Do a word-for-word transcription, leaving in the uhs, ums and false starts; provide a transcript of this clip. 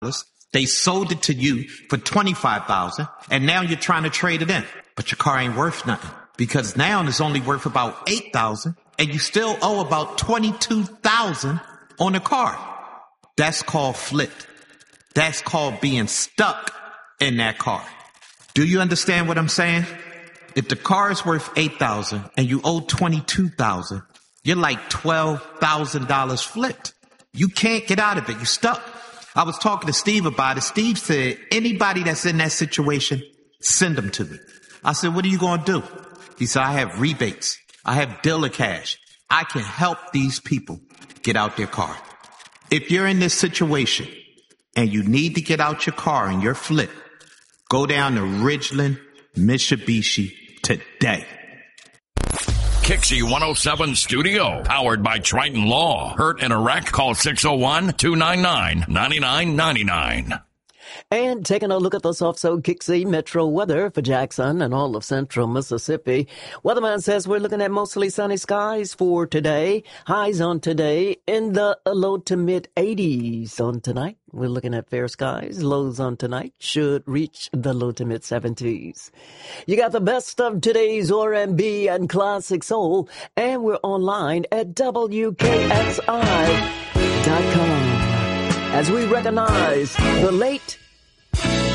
They sold it to you for twenty-five thousand dollars, and now you're trying to trade it in. But your car ain't worth nothing because now it's only worth about eight thousand dollars, and you still owe about twenty-two thousand dollars on the car. That's called flipped. That's called being stuck in that car. Do you understand what I'm saying? If the car is worth eight thousand dollars and you owe twenty-two thousand dollars, you're like twelve thousand dollars flipped. You can't get out of it. You're stuck. I was talking to Steve about it. Steve said, anybody that's in that situation, send them to me. I said, what are you going to do? He said, I have rebates. I have dealer cash. I can help these people get out their car. If you're in this situation and you need to get out your car and you're flipped, go down to Ridgeland Mitsubishi today. Kixie one oh seven Studio, powered by Triton Law. Hurt in a wreck? Call six oh one, two nine nine, nine nine nine nine. And taking a look at the soft so Kixie Metro weather for Jackson and all of central Mississippi. Weatherman says we're looking at mostly sunny skies for today. Highs on today in the low to mid eighties on tonight. We're looking at fair skies. Lows on tonight should reach the low to mid seventies. You got the best of today's R and B and classic soul, and we're online at W K X I dot com as we recognize the late